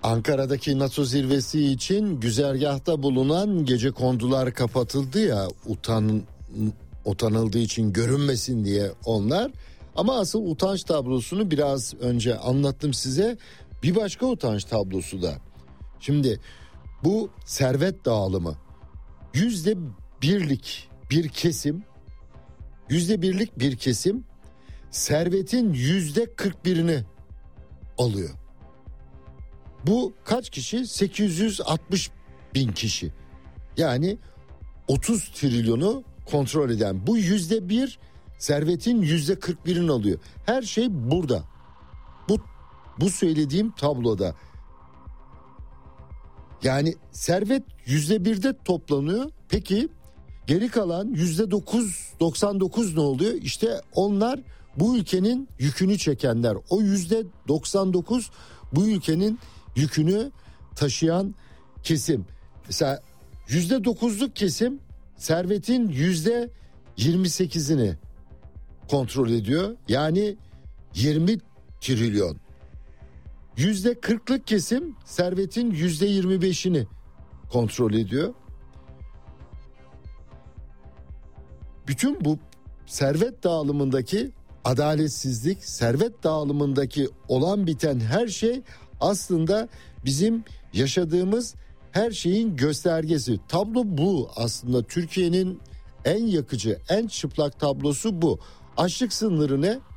Ankara'daki NATO zirvesi için güzergahta bulunan gecekondular kapatıldı ya, utanıldığı için görünmesin diye onlar. Ama asıl utanç tablosunu biraz önce anlattım size. Bir başka utanç tablosu da. Şimdi bu servet dağılımı. %1'lik bir kesim servetin %41'ini alıyor. Bu kaç kişi? 860 bin kişi. Yani 30 trilyonu kontrol eden. Bu %1 servetin %41'ini alıyor. Her şey burada. Bu söylediğim tabloda. Yani servet %1'de toplanıyor. Peki geri kalan %99 ne oluyor? İşte onlar bu ülkenin yükünü çekenler. O %99 bu ülkenin yükünü taşıyan kesim. Mesela %9'luk kesim servetin %28'ini kontrol ediyor. Yani 20 trilyon. %40'lık kesim servetin %25'ini kontrol ediyor. Bütün bu servet dağılımındaki adaletsizlik, servet dağılımındaki olan biten her şey aslında bizim yaşadığımız her şeyin göstergesi. Tablo bu aslında. Türkiye'nin en yakıcı, en çıplak tablosu bu. Açlık sınırı ne?